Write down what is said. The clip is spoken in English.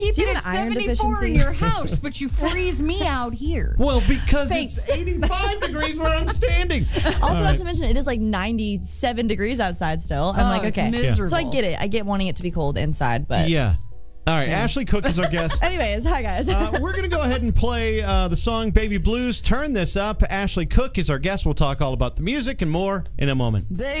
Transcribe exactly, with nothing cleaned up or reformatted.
Keep Do it you at have an iron seventy-four in deficiency? your house, but you freeze me out here. Well, because Thanks. it's eighty-five degrees where I'm standing. Also, All not right. to mention, it is like ninety-seven degrees outside still. I'm Oh, like, it's okay. miserable. So I get it. I get wanting it to be cold inside, but. Yeah. All right, Ashley Cook is our guest. Anyways, hi, guys. Uh, we're going to go ahead and play uh, the song Baby Blues. Turn this up. Ashley Cook is our guest. We'll talk all about the music and more in a moment. They